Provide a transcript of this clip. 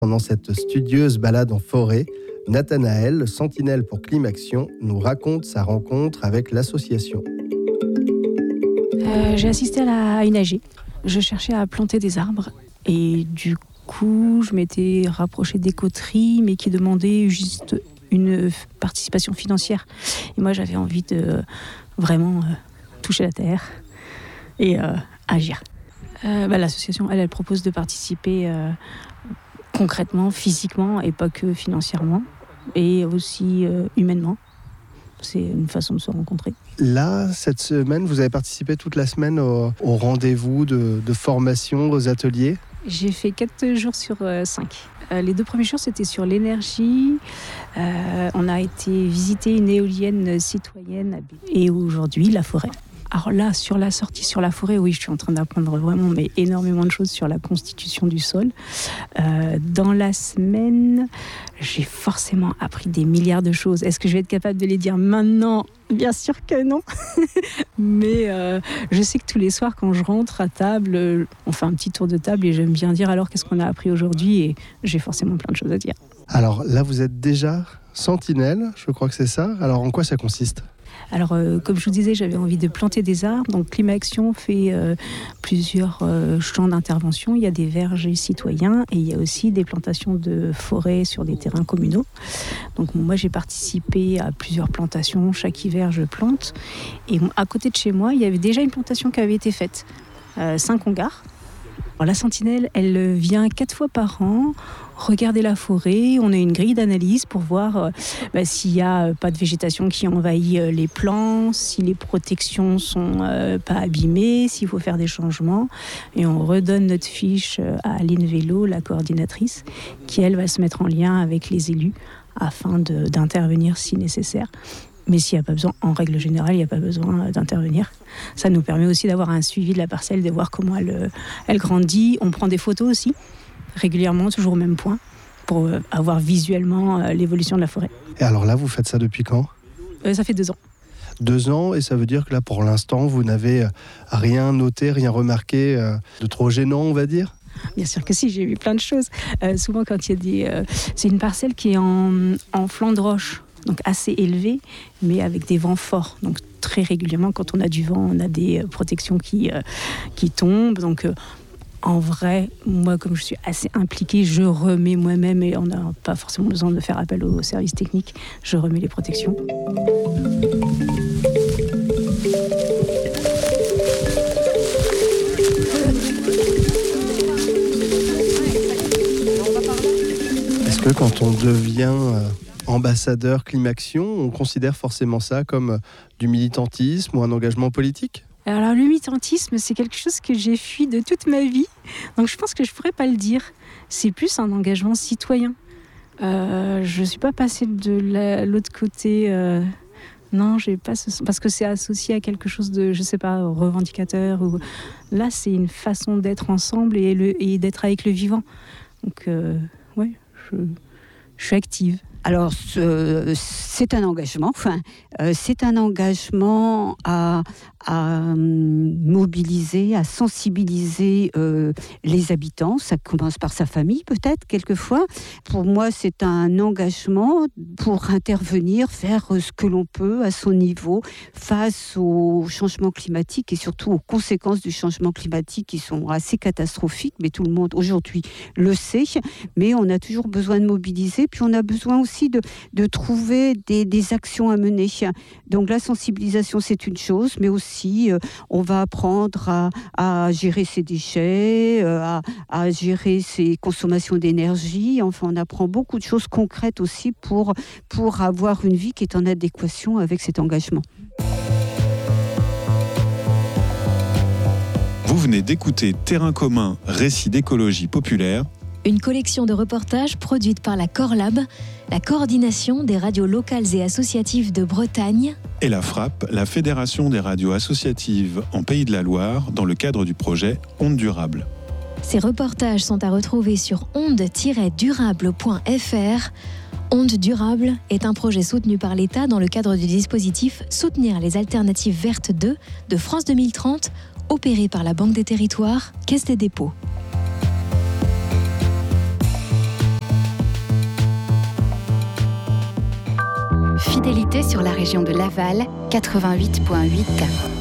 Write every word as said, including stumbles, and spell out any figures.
Pendant cette studieuse balade en forêt, Nathanaël, sentinelle pour Climaction, nous raconte sa rencontre avec l'association. Euh, j'ai assisté à, la, à une A G. Je cherchais à planter des arbres et du coup, je m'étais rapprochée des coteries, mais qui demandaient juste une participation financière. Et moi, j'avais envie de vraiment euh, toucher la terre et euh, agir. Euh, bah, l'association, elle, elle propose de participer euh, concrètement, physiquement et pas que financièrement, et aussi euh, humainement. C'est une façon de se rencontrer. Là, cette semaine, vous avez participé toute la semaine au, au rendez-vous de, de formation, aux ateliers ? J'ai fait quatre jours sur euh, cinq. Euh, les deux premiers jours, c'était sur l'énergie. Euh, on a été visiter une éolienne citoyenne et aujourd'hui, la forêt. Alors là, sur la sortie sur la forêt, oui, je suis en train d'apprendre vraiment mais énormément de choses sur la constitution du sol. Euh, dans la semaine, j'ai forcément appris des milliards de choses. Est-ce que je vais être capable de les dire maintenant ? Bien sûr que non. Mais euh, je sais que tous les soirs, quand je rentre à table, on fait un petit tour de table et j'aime bien dire alors qu'est-ce qu'on a appris aujourd'hui et j'ai forcément plein de choses à dire. Alors là, vous êtes déjà sentinelle, je crois que c'est ça. Alors en quoi ça consiste ? Alors, euh, comme je vous disais, j'avais envie de planter des arbres. Donc, Climaction fait euh, plusieurs euh, champs d'intervention. Il y a des vergers citoyens et il y a aussi des plantations de forêts sur des terrains communaux. Donc, moi, j'ai participé à plusieurs plantations. Chaque hiver, je plante. Et à côté de chez moi, il y avait déjà une plantation qui avait été faite. Euh, Saint-Congar. Alors, la sentinelle, elle vient quatre fois par an regarder la forêt. On a une grille d'analyse pour voir euh, bah, s'il n'y a pas de végétation qui envahit euh, les plants, si les protections sont euh, pas abîmées, s'il faut faire des changements. Et on redonne notre fiche euh, à Aline Vélo, la coordinatrice, qui elle va se mettre en lien avec les élus afin de, d'intervenir si nécessaire. Mais s'il n'y a pas besoin, en règle générale, il n'y a pas besoin d'intervenir. Ça nous permet aussi d'avoir un suivi de la parcelle, de voir comment elle, elle grandit. On prend des photos aussi, régulièrement, toujours au même point, pour avoir visuellement l'évolution de la forêt. Et alors là, vous faites ça depuis quand ? euh, Ça fait deux ans. Deux ans, et ça veut dire que là, pour l'instant, vous n'avez rien noté, rien remarqué de trop gênant, on va dire ? Bien sûr que si, j'ai vu plein de choses. Euh, souvent, quand il y a des... Euh, c'est une parcelle qui est en, en flanc de roche. Donc assez élevé, mais avec des vents forts. Donc très régulièrement, quand on a du vent, on a des protections qui, euh, qui tombent. Donc euh, en vrai, moi, comme je suis assez impliquée, je remets moi-même, et on n'a pas forcément besoin de faire appel aux services techniques, je remets les protections. Est-ce que quand on devient... Euh... ambassadeur Climaction, on considère forcément ça comme du militantisme ou un engagement politique ? Alors le militantisme, c'est quelque chose que j'ai fui de toute ma vie, donc je pense que je ne pourrais pas le dire. C'est plus un engagement citoyen. Euh, je ne suis pas passée de la, l'autre côté... Euh... Non, j'ai pas ce... parce que c'est associé à quelque chose de, je sais pas, revendicateur. Ou... Là, c'est une façon d'être ensemble et, le... et d'être avec le vivant. Donc, euh... ouais, je... je suis active. Alors, ce, c'est un engagement, enfin, euh, c'est un engagement à, à mobiliser, à sensibiliser euh, les habitants. Ça commence par sa famille, peut-être, quelquefois. Pour moi, c'est un engagement pour intervenir, faire ce que l'on peut à son niveau face au changement climatique et surtout aux conséquences du changement climatique qui sont assez catastrophiques, mais tout le monde aujourd'hui le sait. Mais on a toujours besoin de mobiliser, puis on a besoin aussi aussi de, de trouver des, des actions à mener. Donc la sensibilisation, c'est une chose, mais aussi euh, on va apprendre à, à gérer ses déchets, euh, à, à gérer ses consommations d'énergie. Enfin, on apprend beaucoup de choses concrètes aussi pour, pour avoir une vie qui est en adéquation avec cet engagement. Vous venez d'écouter Terrain commun, récit d'écologie populaire. Une collection de reportages produite par la Corlab, la coordination des radios locales et associatives de Bretagne. Et la FRAP, la Fédération des radios associatives en Pays de la Loire, dans le cadre du projet Ondes durables. Ces reportages sont à retrouver sur ondes tiret durable point f r. Ondes durables est un projet soutenu par l'État dans le cadre du dispositif Soutenir les alternatives vertes deux de France deux mille trente, opéré par la Banque des Territoires, Caisse des dépôts. fidélité sur la région de Laval, quatre-vingt-huit virgule huit.